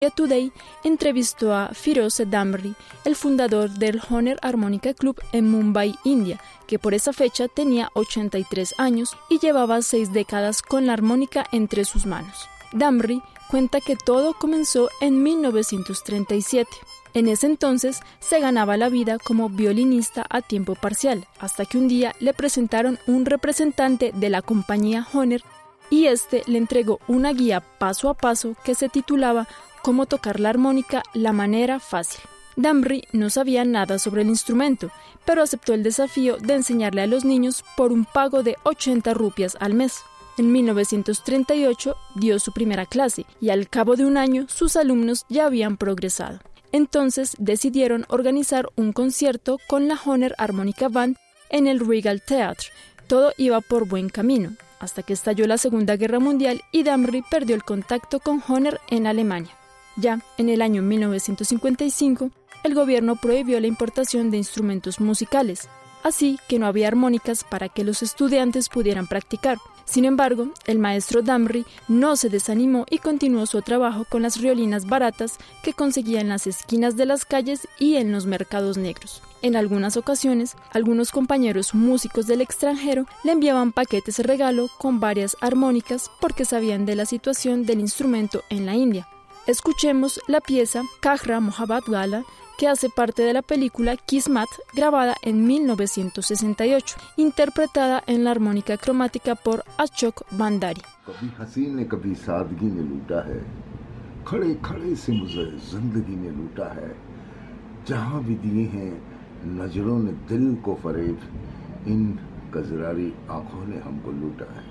Today entrevistó a Firoze Damri, el fundador del Honor Harmonica Club en Mumbai, India, que por esa fecha tenía 83 años y llevaba 6 décadas con la armónica entre sus manos. Damri cuenta que todo comenzó en 1937. En ese entonces se ganaba la vida como violinista a tiempo parcial, hasta que un día le presentaron un representante de la compañía Honor y este le entregó una guía paso a paso que se titulaba Cómo tocar la armónica la manera fácil. Damri no sabía nada sobre el instrumento, pero aceptó el desafío de enseñarle a los niños por un pago de 80 rupias al mes. En 1938 dio su primera clase y al cabo de un año sus alumnos ya habían progresado. Entonces decidieron organizar un concierto con la Honor Harmonica Band en el Regal Theatre. Todo iba por buen camino, hasta que estalló la Segunda Guerra Mundial y Damri perdió el contacto con Honor en Alemania. Ya en el año 1955, el gobierno prohibió la importación de instrumentos musicales, así que no había armónicas para que los estudiantes pudieran practicar. Sin embargo, el maestro Damri no se desanimó y continuó su trabajo con las riolinas baratas que conseguía en las esquinas de las calles y en los mercados negros. En algunas ocasiones, algunos compañeros músicos del extranjero le enviaban paquetes de regalo con varias armónicas porque sabían de la situación del instrumento en la India. Escuchemos la pieza Kahra Mohabbat Wala, que hace parte de la película Kismat, grabada en 1968, interpretada en la armónica cromática por Ashok Bandari. कभी हंसी ने कभी सादगी ने लूटा है, खड़े खड़े से मुझे जिंदगी ने लूटा है, जहां भी दिए हैं नजरों ने दिल को फरेब, इन कजरारी आंखों ने हमको लूटा है.